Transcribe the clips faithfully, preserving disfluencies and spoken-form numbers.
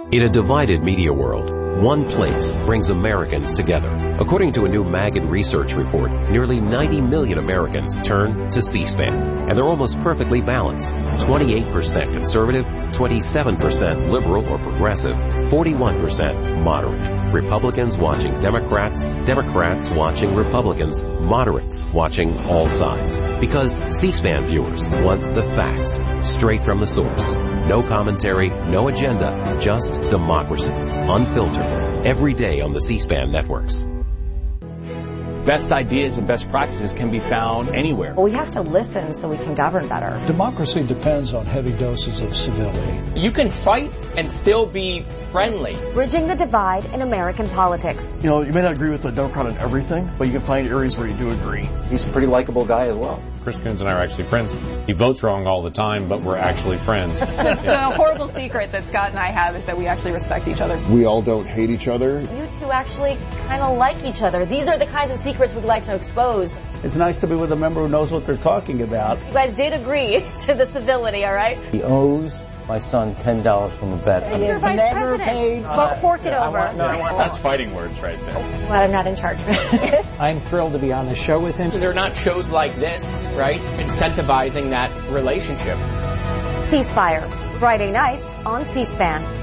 In a divided media world, one place brings Americans together. According to a new Maggid research report, nearly ninety million Americans turn to C-SPAN, and they're almost perfectly balanced. twenty-eight percent conservative, twenty-seven percent liberal or progressive, forty-one percent moderate. Republicans watching Democrats, Democrats watching Republicans, moderates watching all sides. Because C-SPAN viewers want the facts, straight from the source. No commentary, no agenda, just democracy. Unfiltered. Every day on the C-SPAN networks. Best ideas and best practices can be found anywhere. Well, we have to listen so we can govern better. Democracy depends on heavy doses of civility. You can fight and still be friendly. Bridging the divide in American politics. You know, you may not agree with a Democrat on everything, but you can find areas where you do agree. He's a pretty likable guy as well. Chris Coons and I are actually friends. He votes wrong all the time, but we're actually friends. The horrible secret that Scott and I have is that we actually respect each other. We all don't hate each other. You two actually kind of like each other. These are the kinds of secrets we'd like to expose. It's nice to be with a member who knows what they're talking about. You guys did agree to the civility, all right? He owes my son ten dollars from a bet. He's your vice never president. paid. Well, fork it over. I want, no, I want That's fighting words right there. Well, I'm not in charge. I'm thrilled to be on the show with him. There are not shows like this, right, incentivizing that relationship. Ceasefire, Friday nights on C-SPAN.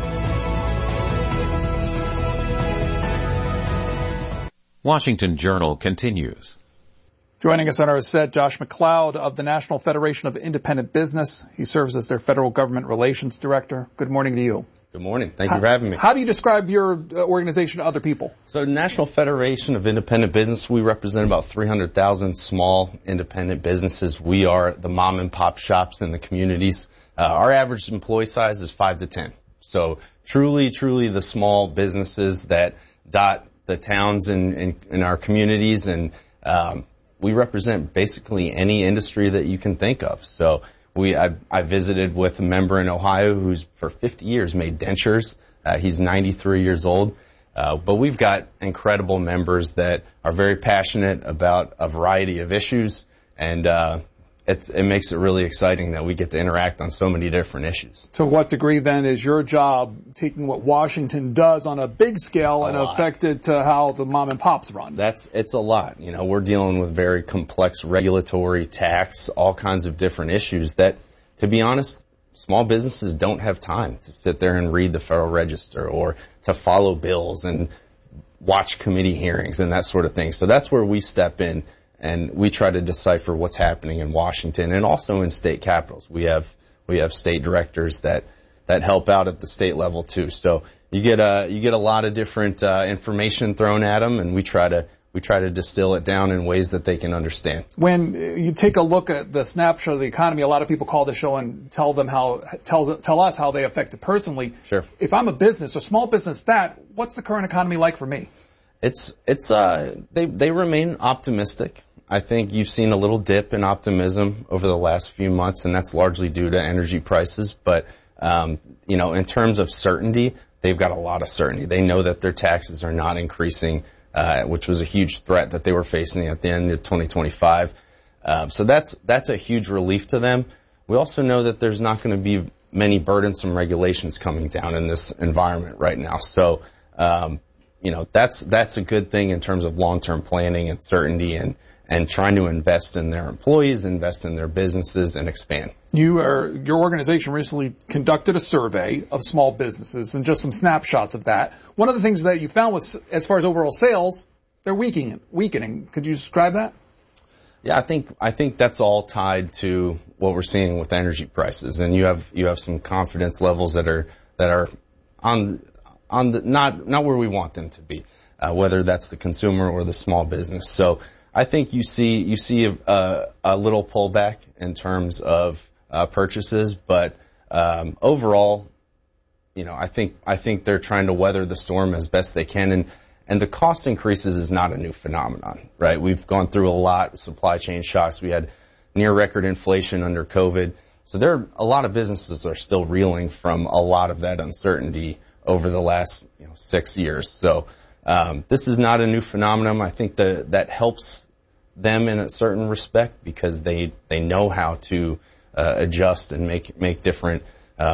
Washington Journal continues. Joining us on our set, Josh McLeod of the National Federation of Independent Business. He serves as their Federal Government Relations Director. Good morning to you. Good morning. Thank how, you for having me. How do you describe your organization to other people? So National Federation of Independent Business, we represent about three hundred thousand small independent businesses. We are the mom and pop shops in the communities. Uh, our average employee size is five to ten. So truly, truly the small businesses that dot the towns in, in, in our communities, and um, we represent basically any industry that you can think of. So we, I, I visited with a member in Ohio who's for fifty years made dentures. Uh, he's ninety-three years old. Uh, but we've got incredible members that are very passionate about a variety of issues, and uh, it's, it makes it really exciting that we get to interact on so many different issues. To what degree, then, is your job taking what Washington does on a big scale A and lot. affect it to how the mom and pops run? That's it's a lot. You know, we're dealing with very complex regulatory, tax, all kinds of different issues that, to be honest, small businesses don't have time to sit there and read the Federal Register or to follow bills and watch committee hearings and that sort of thing. So that's where we step in, and we try to decipher what's happening in Washington and also in state capitals. We have we have state directors that that help out at the state level too. So you get a you get a lot of different uh, information thrown at them, and we try to we try to distill it down in ways that they can understand. When you take a look at the snapshot of the economy, a lot of people call the show and tell them how tell tell us how they affect it personally. Sure. If I'm a business, a small business, that what's the current economy like for me? It's it's uh they they remain optimistic. I think you've seen a little dip in optimism over the last few months, and that's largely due to energy prices. But um, you know, in terms of certainty, they've got a lot of certainty. They know that their taxes are not increasing, uh, which was a huge threat that they were facing at the end of twenty twenty-five. Uh, so that's that's a huge relief to them. We also know that there's not going to be many burdensome regulations coming down in this environment right now. So um, you know, that's that's a good thing in terms of long-term planning and certainty, and and trying to invest in their employees, invest in their businesses, and expand. You are, your organization recently conducted a survey of small businesses and just some snapshots of that. One of the things that you found was, as far as overall sales, they're weakening. Weakening. Could you describe that? Yeah, I think I think that's all tied to what we're seeing with energy prices, and you have you have some confidence levels that are that are on on the not not where we want them to be, uh, whether that's the consumer or the small business. So I think you see you see a, a, a little pullback in terms of uh, purchases, but um, overall, you know, I think I think they're trying to weather the storm as best they can, and and the cost increases is not a new phenomenon, right? We've gone through a lot, supply chain shocks. We had near record inflation under COVID, so there are a lot of businesses are still reeling from a lot of that uncertainty over the last you know, six years. So. Um, this is not a new phenomenon. I think that that helps them in a certain respect because they, they know how to uh, adjust and make make different um,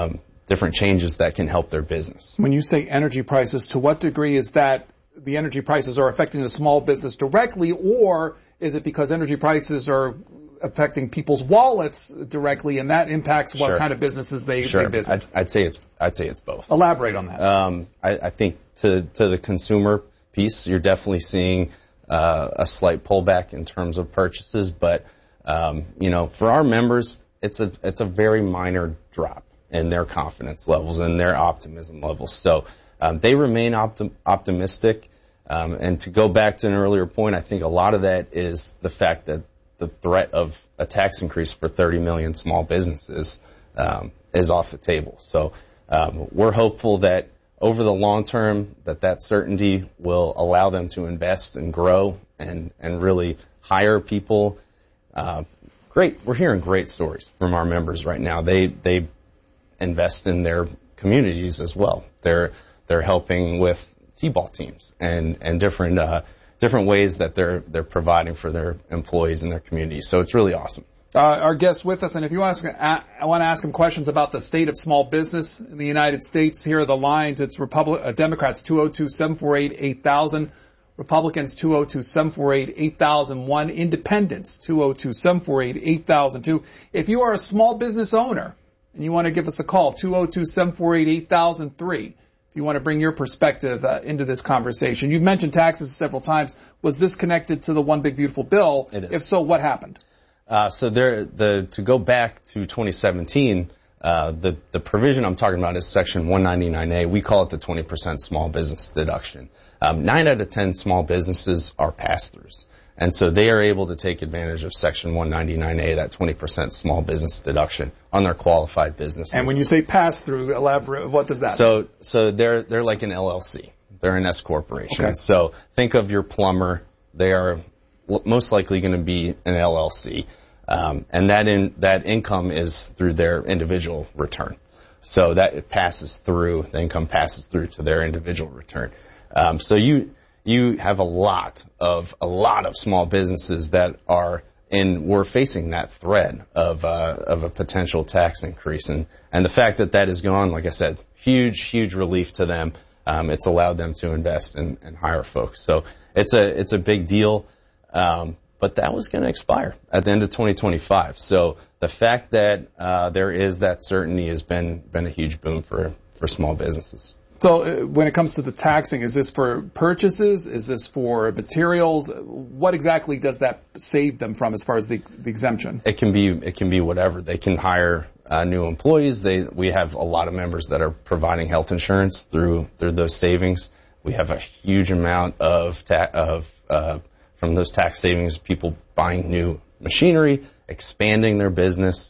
different changes that can help their business. When you say energy prices, to what degree is that the energy prices are affecting the small business directly, or is it because energy prices are affecting people's wallets directly, and that impacts what Sure. kind of businesses they, Sure. they visit? I'd, I'd say it's I'd say it's both. Elaborate on that. Um, I, I think to to the consumer piece, you're definitely seeing uh, a slight pullback in terms of purchases, but um, you know, for our members, it's a it's a very minor drop in their confidence levels and their optimism levels. So um, they remain optim- optimistic. Um, and to go back to an earlier point, I think a lot of that is the fact that the threat of a tax increase for thirty million small businesses um, is off the table. So um, we're hopeful that over the long term, that that certainty will allow them to invest and grow and, and really hire people. Uh, great, we're hearing great stories from our members right now. They they invest in their communities as well. They're they're helping with T-ball teams and and different uh, different ways that they're they're providing for their employees and their communities. So it's really awesome. Uh, our guest with us, and if you ask, I want to ask him questions about the state of small business in the United States. Here are the lines. It's Republic, uh, Democrats two oh two, seven four eight, eight thousand, Republicans two oh two, seven four eight, eight thousand one, Independents two oh two, seven four eight, eight thousand two. If you are a small business owner and you want to give us a call, two oh two, seven four eight, eight thousand three. You want to bring your perspective uh, into this conversation. You've mentioned taxes several times. Was this connected to the One Big Beautiful Bill? It is. If so, what happened? Uh, so there, the to go back to twenty seventeen, uh, the the provision I'm talking about is Section one ninety-nine A. We call it the twenty percent small business deduction. Um, nine out of ten small businesses are pass-throughs, and so they are able to take advantage of Section one ninety-nine A, that twenty percent small business deduction on their qualified business. And when you say pass-through, elaborate. What does that so, mean? So they're they're like an L L C. They're an S corporation. Okay. So think of your plumber. They are most likely going to be an L L C, um, and that in that income is through their individual return. So that it passes through the income passes through to their individual return. Um, so you you have a lot of a lot of small businesses that are in we're facing that threat of uh, of a potential tax increase, and and the fact that that is gone, like I said, huge huge relief to them. Um, it's allowed them to invest and, and hire folks. So it's a it's a big deal. Um, but that was going to expire at the end of twenty twenty-five. So the fact that uh, there is that certainty has been been a huge boom for for small businesses. So uh, when it comes to the taxing, is this for purchases? Is this for materials? What exactly does that save them from as far as the, the exemption? It can be it can be whatever. They can hire uh, new employees. They we have a lot of members that are providing health insurance through through those savings. We have a huge amount of ta- of uh, from those tax savings, people buying new machinery, expanding their business,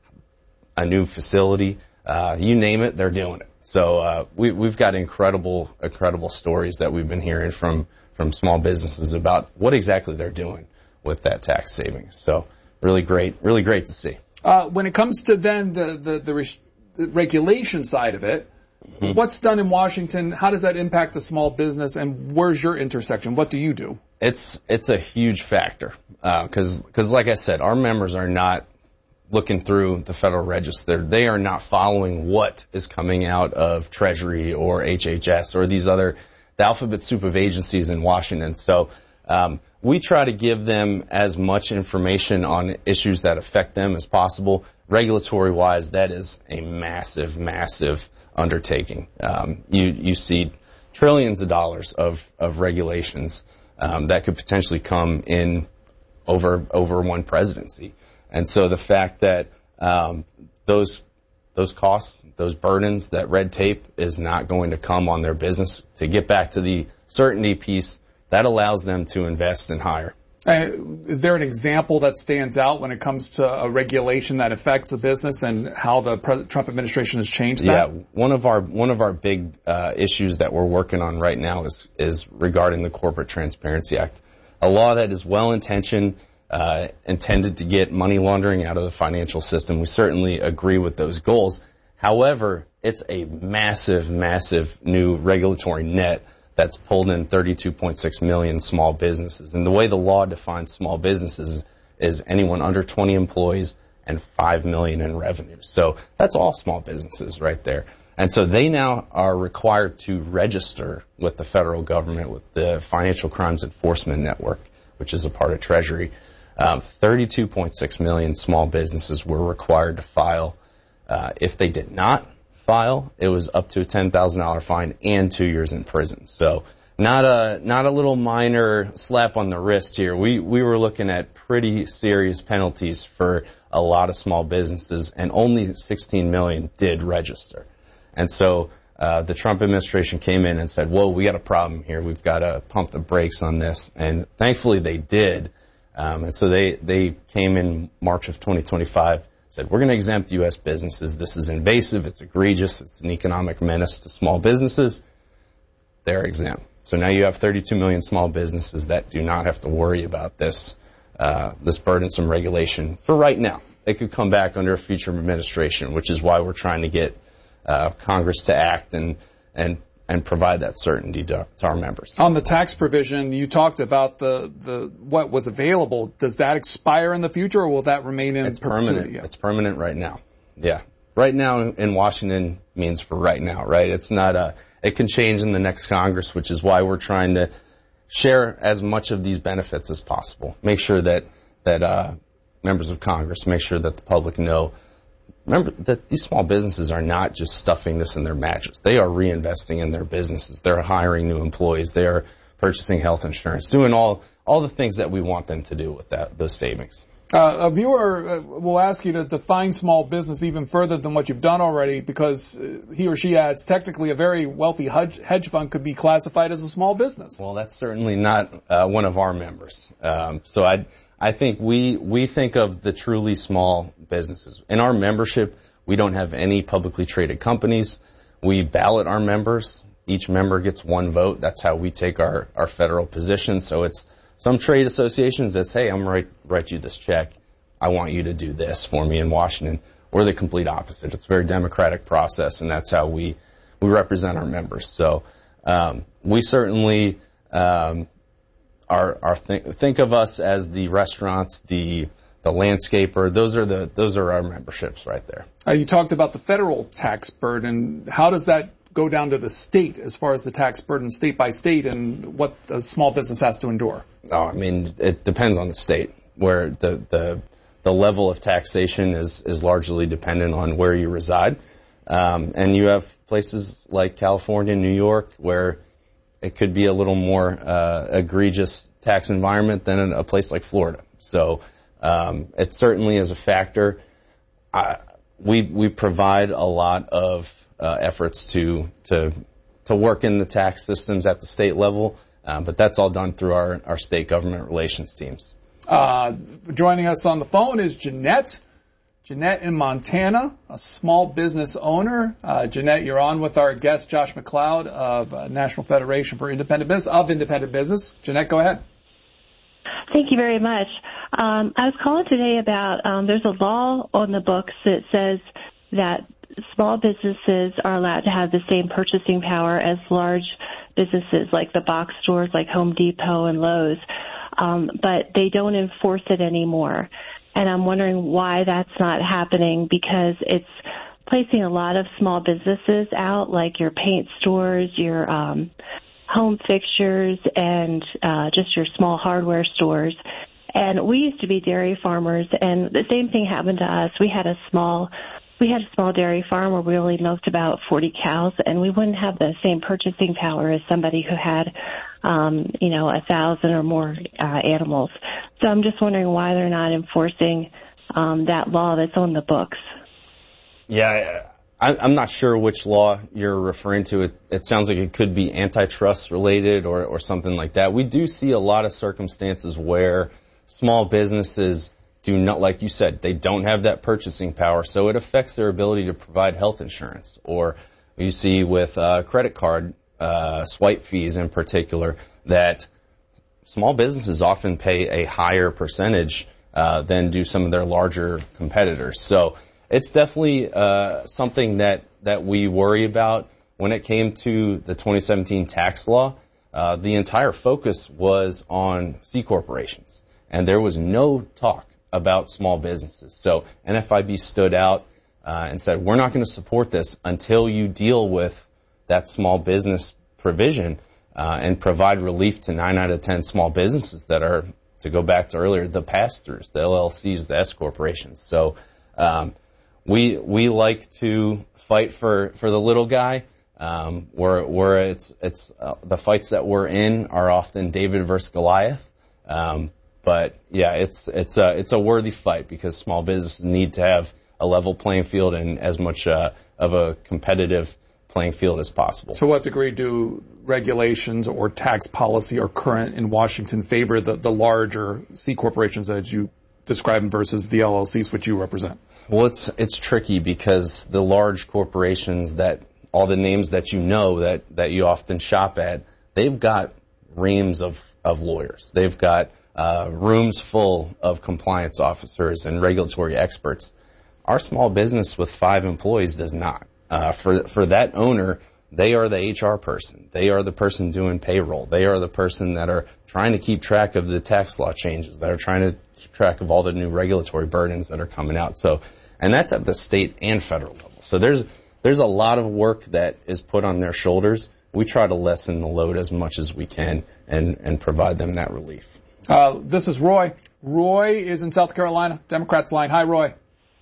a new facility, uh, you name it, they're doing it. So uh, we, we've got incredible, incredible stories that we've been hearing from, from small businesses about what exactly they're doing with that tax savings. So really great, really great to see. Uh, when it comes to then the, the, the, re- the regulation side of it, mm-hmm. What's done in Washington? How does that impact the small business, and where's your intersection? What do you do? It's it's a huge factor because uh, because like I said, our members are not looking through the Federal Register. They are not following what is coming out of Treasury or H H S or these other the alphabet soup of agencies in Washington. So um, we try to give them as much information on issues that affect them as possible. Regulatory wise, that is a massive, massive undertaking. Um, you you see trillions of dollars of of regulations. Um, that could potentially come in over over one presidency, and so the fact that um, those those costs, those burdens, that red tape is not going to come on their business. To get back to the certainty piece, that allows them to invest and hire. Uh, is there an example that stands out when it comes to a regulation that affects a business and how the Pre- Trump administration has changed that? Yeah, one of our one of our big uh, issues that we're working on right now is is regarding the Corporate Transparency Act, a law that is well intentioned, uh, intended to get money laundering out of the financial system. We certainly agree with those goals. However, it's a massive, massive new regulatory net that's pulled in thirty-two point six million small businesses. And the way the law defines small businesses is anyone under twenty employees, and five million dollars in revenue. So that's all small businesses right there. And so they now are required to register with the federal government, with the Financial Crimes Enforcement Network, which is a part of Treasury. Um, thirty-two point six million small businesses were required to file. Uh, if they did not file, it was up to a ten thousand dollars fine and two years in prison. So not a not a little minor slap on the wrist here. We we were looking at pretty serious penalties for a lot of small businesses, and only sixteen million did register. And so uh, the Trump administration came in and said, whoa, we got a problem here. We've got to pump the brakes on this. And thankfully they did. Um, and so they, they came in March of twenty twenty-five, said, we're going to exempt U S businesses. This is invasive. It's egregious. It's an economic menace to small businesses. They're exempt. So now you have thirty-two million small businesses that do not have to worry about this, uh, this burdensome regulation for right now. They could come back under a future administration, which is why we're trying to get Uh, Congress to act and and and provide that certainty to, to our members. On the tax provision, you talked about the, the what was available. Does that expire in the future, or will that remain in it's perpetuity? Permanent. Yeah. It's permanent right now. Yeah, right now in Washington means for right now, right? It's not a. It can change in the next Congress, which is why we're trying to share as much of these benefits as possible. Make sure that that uh, members of Congress, make sure that the public know. Remember that these small businesses are not just stuffing this in their mattress. They are reinvesting in their businesses. They're hiring new employees. They are purchasing health insurance, doing all all the things that we want them to do with that those savings. Uh, a viewer uh, will ask you to define small business even further than what you've done already, because uh, he or she adds, technically a very wealthy hedge, hedge fund could be classified as a small business. Well, that's certainly not uh, one of our members. Um, so I I think we we think of the truly small businesses. In our membership, we don't have any publicly traded companies. We ballot our members. Each member gets one vote. That's how we take our, our federal position. So it's some trade associations that say, I'm going to write you this check. I want you to do this for me in Washington. We're the complete opposite. It's a very democratic process, and that's how we, we represent our members. So um, we certainly um, are, are think, think of us as the restaurants, the the landscaper. Those are the those are our memberships right there. Uh, you talked about the federal tax burden. How does that go down to the state as far as the tax burden state by state and what a small business has to endure? Oh, I mean, it depends on the state, where the the, the level of taxation is, is largely dependent on where you reside. Um, and you have places like California, New York, where it could be a little more uh, egregious tax environment than in a place like Florida. So um, it certainly is a factor. I, we we provide a lot of uh, efforts to to to work in the tax systems at the state level, uh, but that's all done through our, our state government relations teams. Uh, joining us on the phone is Jeanette. Jeanette in Montana, a small business owner. Uh, Jeanette, you're on with our guest, Josh McLeod of uh, National Federation for Independent Business, of Independent Business. Jeanette, go ahead. Thank you very much. Um, I was calling today about, um, there's a law on the books that says that small businesses are allowed to have the same purchasing power as large businesses like the box stores like Home Depot and Lowe's, um, but they don't enforce it anymore. And I'm wondering why that's not happening, because it's placing a lot of small businesses out, like your paint stores, your um, home fixtures, and uh, just your small hardware stores. And we used to be dairy farmers, and the same thing happened to us. We had a small we had a small dairy farm where we only milked about forty cows, and we wouldn't have the same purchasing power as somebody who had, um, you know, a thousand or more uh, animals. So I'm just wondering why they're not enforcing um, that law that's on the books. Yeah, I, I'm not sure which law you're referring to. It, it sounds like it could be antitrust related or, or something like that. We do see a lot of circumstances where small businesses do not, like you said, they don't have that purchasing power, so it affects their ability to provide health insurance. Or you see with uh, credit card uh, swipe fees in particular, that small businesses often pay a higher percentage uh, than do some of their larger competitors. So it's definitely uh, something that, that we worry about. When it came to the twenty seventeen tax law, uh, the entire focus was on C corporations, and there was no talk about small businesses. So N F I B stood out uh, and said, we're not going to support this until you deal with that small business provision uh, and provide relief to nine out of ten small businesses that are, to go back to earlier, the pass-throughs, the L L Cs, the S corporations. So um, we we like to fight for, for the little guy. Um, where where it's it's uh, the fights that we're in are often David versus Goliath. Um, but yeah, it's it's a it's a worthy fight because small businesses need to have a level playing field and as much uh, of a competitive playing field as possible. To what degree do regulations or tax policy or current in Washington favor the, the larger C corporations as you describe them versus the L L Cs which you represent? Well, it's it's tricky because the large corporations that all the names that you know that, that you often shop at, they've got reams of, of lawyers. They've got uh, rooms full of compliance officers and regulatory experts. Our small business with five employees does not. Uh, for for that owner, they are the H R person. They are the person doing payroll. They are the person that are trying to keep track of the tax law changes, that are trying to keep track of all the new regulatory burdens that are coming out. So, and that's at the state and federal level. So there's There's a lot of work that is put on their shoulders. We try to lessen the load as much as we can and, and provide them that relief. Uh, this is Roy. Roy is in South Carolina, Democrats line. Hi, Roy.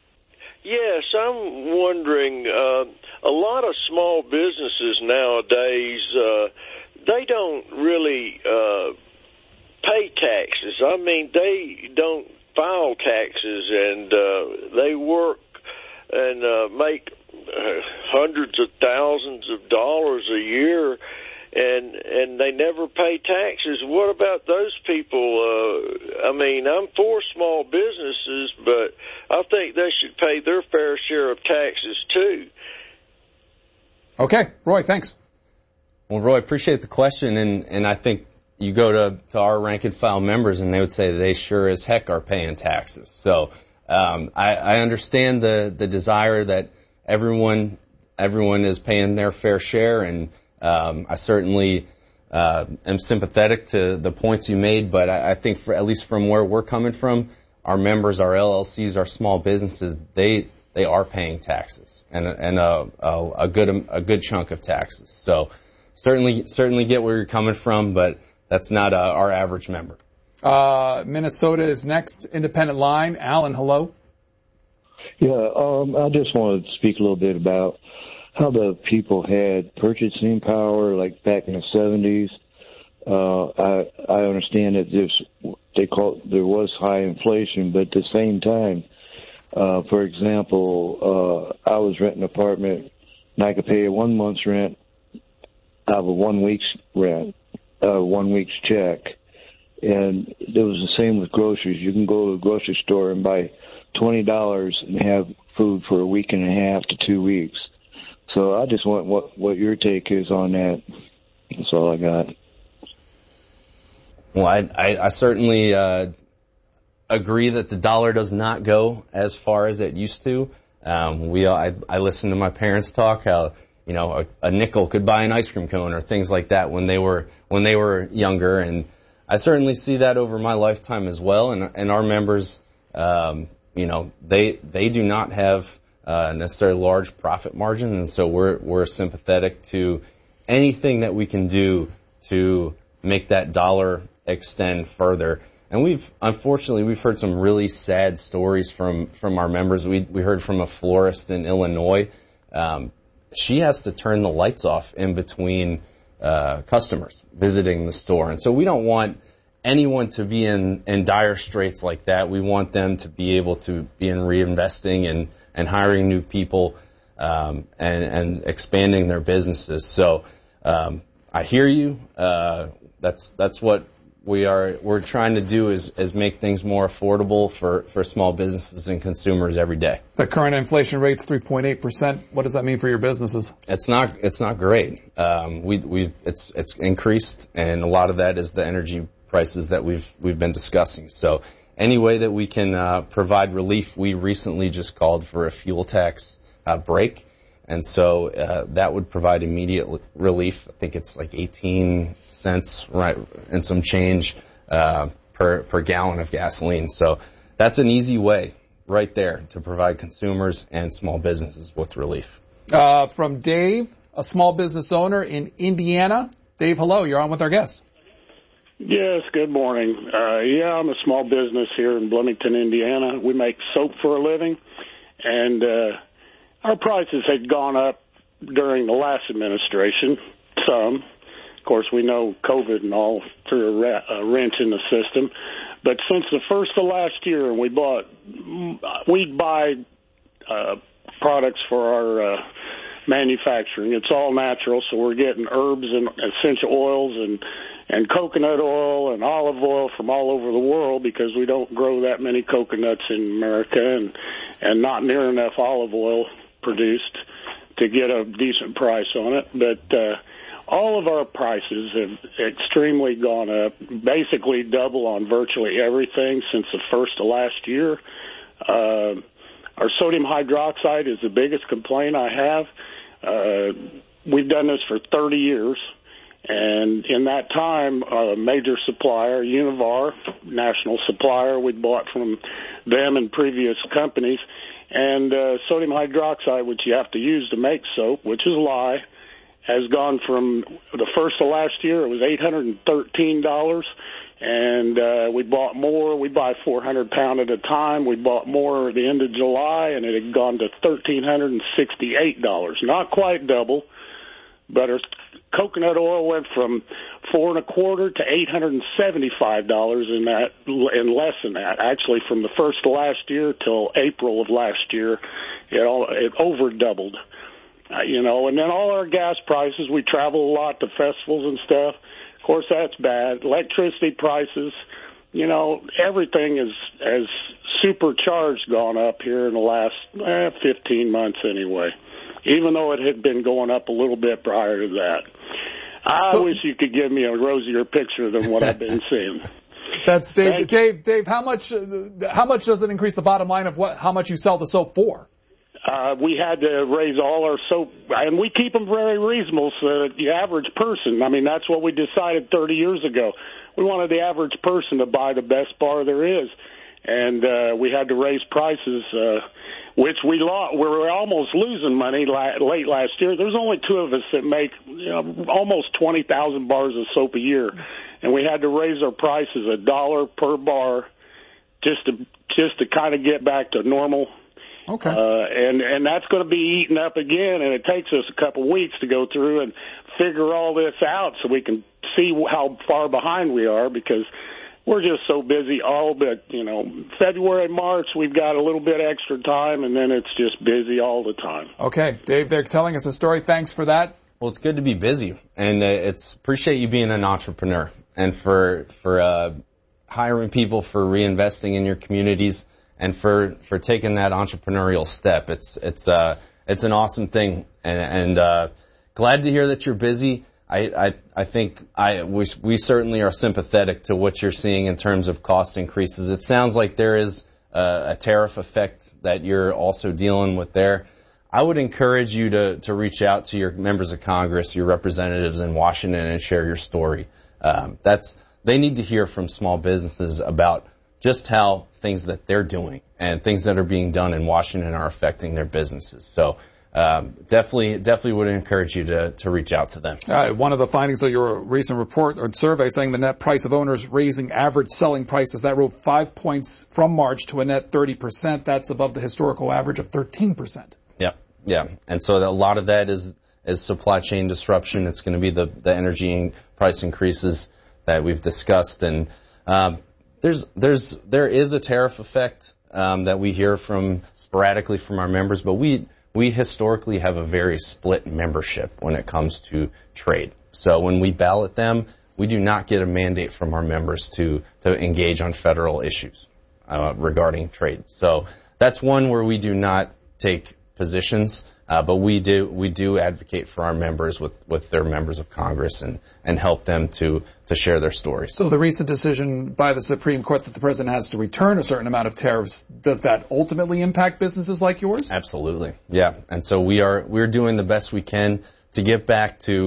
Yes, I'm wondering, uh, a lot of small businesses nowadays, uh, they don't really uh, pay taxes. I mean, they don't file taxes, and uh, they work and uh, make hundreds of thousands of dollars a year, and and they never pay taxes. What about those people? Uh, I mean, I'm for small businesses, but I think they should pay their fair share of taxes too. Okay, Roy, thanks. Well, Roy, appreciate the question, and, and I think you go to, to our rank and file members, and they would say they sure as heck are paying taxes. So um, I, I understand the, the desire that everyone everyone is paying their fair share, and um, I certainly uh, am sympathetic to the points you made, but I, I think for at least from where we're coming from, our members, our L L Cs, our small businesses, they they are paying taxes and and a, a, a good a good chunk of taxes. So certainly certainly get where you're coming from, but that's not uh, our average member. Uh, Minnesota is next. Independent line. Alan, hello. Yeah, um, I just wanted to speak a little bit about how the people had purchasing power, like back in the seventies. Uh, I I understand that there's they call there was high inflation, but at the same time, uh, for example, uh, I was renting an apartment and I could pay a one month's rent out of a one week's rent, uh, one week's check, and it was the same with groceries. You can go to a grocery store and buy twenty dollars and have food for a week and a half to two weeks. So I just want what what your take is on that. That's all I got. Well, I, I, I certainly uh, agree that the dollar does not go as far as it used to. Um, we I, I listened to my parents talk how you know a, a nickel could buy an ice cream cone or things like that when they were when they were younger, and I certainly see that over my lifetime as well. And and our members, um, you know, they they do not have uh, necessarily large profit margins, and so we're we're sympathetic to anything that we can do to make that dollar extend further. And we've, unfortunately, we've heard some really sad stories from, from our members. We, we heard from a florist in Illinois. Um, she has to turn the lights off in between, uh, customers visiting the store. And so we don't want anyone to be in, in dire straits like that. We want them to be able to be in reinvesting and, and hiring new people, um, and, and expanding their businesses. So, um, I hear you. Uh, that's, that's what we are, we're trying to do is, is make things more affordable for, for small businesses and consumers every day. The current inflation rate's three point eight percent. What does that mean for your businesses? It's not, it's not great. Um, we, we, it's, it's increased, and a lot of that is the energy prices that we've, we've been discussing. So any way that we can, uh, provide relief, we recently just called for a fuel tax, uh, break. And so, uh, that would provide immediate relief. I think it's like eighteen cents, right, and some change, uh, per, per gallon of gasoline. So that's an easy way right there to provide consumers and small businesses with relief. Uh, from Dave, a small business owner in Indiana. Dave, hello. You're on with our guest. Yes, good morning. Uh, yeah, I'm a small business here in Bloomington, Indiana. We make soap for a living, and uh, our prices had gone up during the last administration, some. Of course, we know COVID and all threw a, ra- a wrench in the system. But since the first of last year, we bought, we buy uh, products for our uh, manufacturing. It's all natural, so we're getting herbs and essential oils and and coconut oil and olive oil from all over the world because we don't grow that many coconuts in America and, and not near enough olive oil produced to get a decent price on it. But uh, all of our prices have extremely gone up, basically double on virtually everything since the first of last year. Uh, our sodium hydroxide is the biggest complaint I have. Uh, we've done this for thirty years. And in that time, a major supplier, Univar, national supplier, we bought from them and previous companies. And uh, sodium hydroxide, which you have to use to make soap, which is a lie, has gone from the first of last year, it was eight hundred thirteen dollars. And uh, we bought more. We buy four hundred pounds at a time. We bought more at the end of July, and it had gone to one thousand three hundred sixty-eight dollars. Not quite double, but our coconut oil went from four and a quarter to eight hundred and seventy-five dollars in that, in less than that. Actually, from the first of last year till April of last year, it all it over doubled. Uh, you know, and then all our gas prices. We travel a lot to festivals and stuff. Of course, that's bad. Electricity prices. You know, everything is has supercharged, gone up here in the last eh, fifteen months anyway. Even though it had been going up a little bit prior to that. I so, wish you could give me a rosier picture than what I've been seeing. That's Dave. Dave, Dave, how much, how much does it increase the bottom line of what, how much you sell the soap for? Uh, we had to raise all our soap, and we keep them very reasonable so that the average person, I mean, that's what we decided thirty years ago. We wanted the average person to buy the best bar there is. And uh, we had to raise prices, uh, which we lost. We were almost losing money la- late last year. There's only two of us that make you know, almost twenty thousand bars of soap a year, and we had to raise our prices a dollar per bar just to just to kind of get back to normal. Okay. Uh, and and that's going to be eaten up again, and it takes us a couple weeks to go through and figure all this out so we can see how far behind we are because we're just so busy all but, you know, February, March, we've got a little bit extra time, and then it's just busy all the time. Okay. Dave, they're telling us a story. Thanks for that. Well, it's good to be busy, and uh, it's appreciate you being an entrepreneur and for for uh, hiring people, for reinvesting in your communities, and for, for taking that entrepreneurial step. It's it's uh it's an awesome thing, and, and uh, glad to hear that you're busy. I, I, I think I, we, we certainly are sympathetic to what you're seeing in terms of cost increases. It sounds like there is a, a tariff effect that you're also dealing with there. I would encourage you to, to reach out to your members of Congress, your representatives in Washington, and share your story. Um, that's, they need to hear from small businesses about just how things that they're doing and things that are being done in Washington are affecting their businesses. So, Um, definitely, definitely would encourage you to, to reach out to them. Uh, one of the findings of your recent report or survey saying the net price of owners raising average selling prices, that rose five points from March to a net thirty percent. That's above the historical average of thirteen percent. Yeah, yeah. And so a lot of that is, is supply chain disruption. It's going to be the, the energy price increases that we've discussed. And, um, there's, there's, there is a tariff effect, um, that we hear from sporadically from our members, but we, We historically have a very split membership when it comes to trade. So when we ballot them, we do not get a mandate from our members to, to engage on federal issues uh, regarding trade. So that's one where we do not take positions, uh, but we do we do advocate for our members with, with their members of Congress and, and help them to, to share their stories. So the recent decision by the Supreme Court that the president has to return a certain amount of tariffs, does that ultimately impact businesses like yours? Absolutely, yeah. And so we are we're doing the best we can to get back to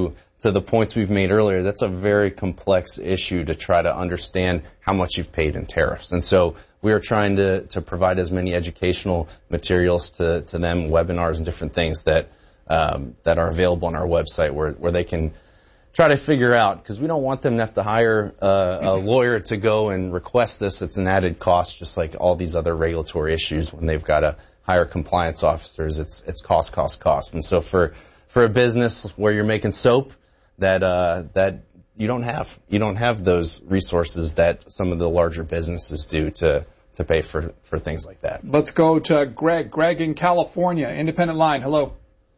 to the points we've made earlier, that's a very complex issue to try to understand how much you've paid in tariffs. And so we are trying to, to provide as many educational materials to, to them, webinars and different things that um, that are available on our website where, where they can try to figure out, because we don't want them to have to hire uh, a lawyer to go and request this. It's an added cost, just like all these other regulatory issues when they've got to hire compliance officers. It's it's cost, cost, cost. And so for for a business where you're making soap, that uh, that you don't have you don't have those resources that some of the larger businesses do to to pay for for things like that. Let's go to Greg. Greg in California, independent line. Hello.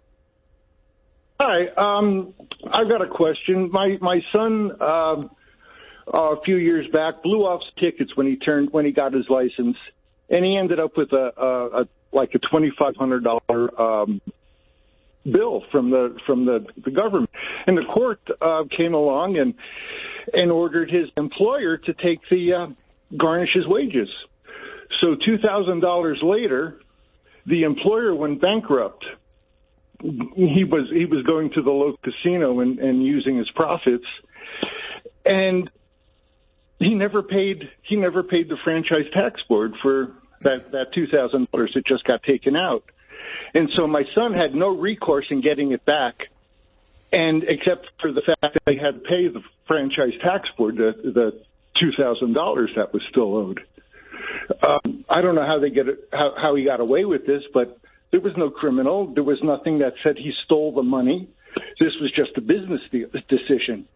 Hi, um, I've got a question. My my son um, uh, a few years back blew off tickets when he turned when he got his license, and he ended up with a, a, a like a twenty-five hundred dollar um, bill from the from the, the government, and the court uh, came along and and ordered his employer to take the uh, garnish his wages. So two thousand dollars later, the employer went bankrupt. He was he was going to the local casino and, and using his profits, and he never paid he never paid the franchise tax board for that that two thousand dollars that just got taken out, and so my son had no recourse in getting it back, and except for the fact that they had to pay the franchise tax board the the two thousand dollars that was still owed. Um, I don't know how they get it, how how he got away with this, but there was no criminal. There was nothing that said he stole the money. This was just a business de- decision.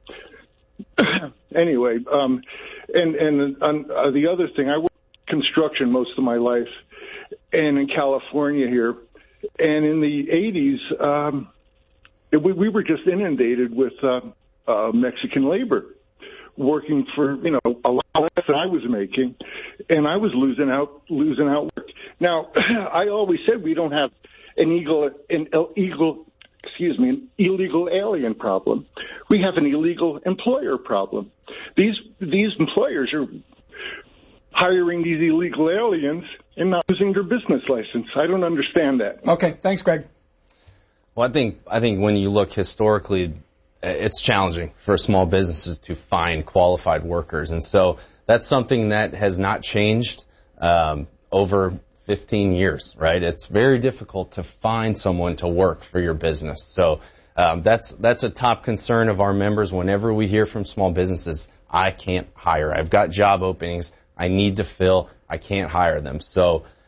Anyway, um, and and uh, the other thing, I worked in construction most of my life, and in California here, and in the eighties, um, it, we, we were just inundated with uh, uh, Mexican labor, working for you know a lot less than I was making, and I was losing out losing out work. Now, I always said we don't have an illegal an illegal excuse me an illegal alien problem. We have an illegal employer problem. These these employers are hiring these illegal aliens and not using their business license. I don't understand that. Okay, thanks, Greg. Well, I think I think when you look historically, it's challenging for small businesses to find qualified workers. And so that's something that has not changed um, over fifteen years, right? It's very difficult to find someone to work for your business. So um, that's that's a top concern of our members. Whenever we hear from small businesses, I can't hire. I've got job openings I need to fill. I can't hire them. So